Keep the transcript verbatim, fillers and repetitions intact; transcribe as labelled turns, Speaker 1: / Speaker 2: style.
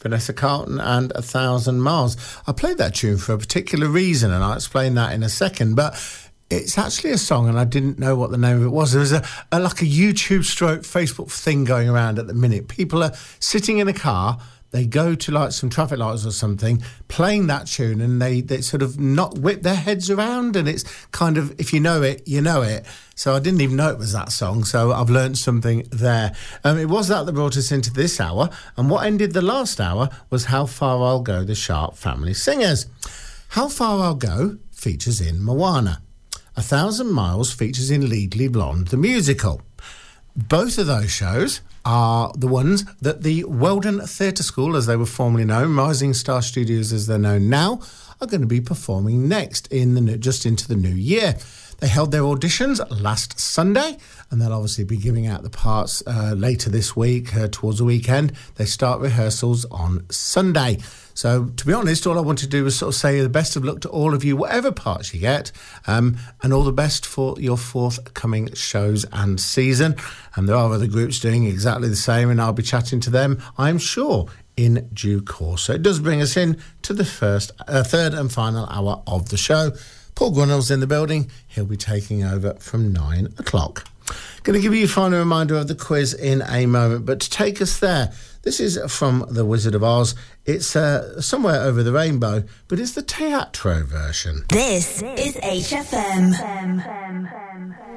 Speaker 1: Vanessa Carlton and A Thousand Miles. I played that tune for a particular reason, and I'll explain that in a second, but it's actually a song, and I didn't know what the name of it was. There was a, a like a YouTube stroke Facebook thing going around at the minute. People are sitting in a car, they go to like some traffic lights or something, playing that tune, and they, they sort of not whip their heads around, and it's kind of, if you know it, you know it. So I didn't even know it was that song, so I've learned something there. Um, it was that that brought us into this hour, and what ended the last hour was How Far I'll Go, the Sharp Family Singers. How Far I'll Go features in Moana. A Thousand Miles features in Legally Blonde, the musical. Both of those shows are the ones that the Weldon Theatre School, as they were formerly known, Rising Star Studios as they're known now, are going to be performing next in the just into the new year. They held their auditions last Sunday, and they'll obviously be giving out the parts uh, later this week, uh, towards the weekend. They start rehearsals on Sunday. So, to be honest, all I want to do is sort of say the best of luck to all of you, whatever parts you get, um, and all the best for your forthcoming shows and season. And there are other groups doing exactly the same, and I'll be chatting to them, I'm sure, in due course. So it does bring us in to the first, uh, third and final hour of the show. Paul Grunnell's in the building. He'll be taking over from nine o'clock. Going to give you a final reminder of the quiz in a moment, but to take us there, this is from The Wizard of Oz. It's uh, Somewhere Over the Rainbow, but it's the teatro version.
Speaker 2: This is H F M.